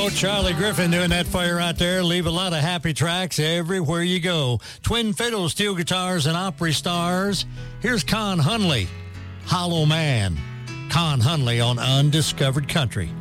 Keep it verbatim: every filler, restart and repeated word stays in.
Oh, Charlie Griffin doing that for you right there. Leave a lot of happy tracks everywhere you go. Twin fiddles, steel guitars, and Opry stars. Here's Con Hunley, Hollow Man. Con Hunley on Undiscovered Country.